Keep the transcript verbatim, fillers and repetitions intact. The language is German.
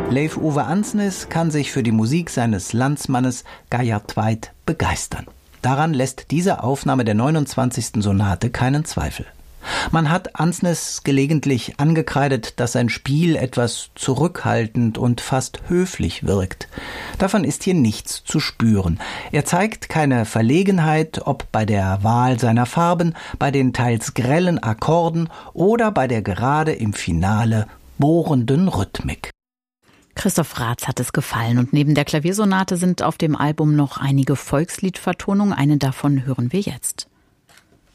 Leif Ove Andsnes kann sich für die Musik seines Landsmannes Gerhard Tveit begeistern. Daran lässt diese Aufnahme der neunundzwanzigsten Sonate keinen Zweifel. Man hat Andsnes gelegentlich angekreidet, dass sein Spiel etwas zurückhaltend und fast höflich wirkt. Davon ist hier nichts zu spüren. Er zeigt keine Verlegenheit, ob bei der Wahl seiner Farben, bei den teils grellen Akkorden oder bei der gerade im Finale bohrenden Rhythmik. Christoph Raths hat es gefallen und neben der Klaviersonate sind auf dem Album noch einige Volksliedvertonungen. Eine davon hören wir jetzt.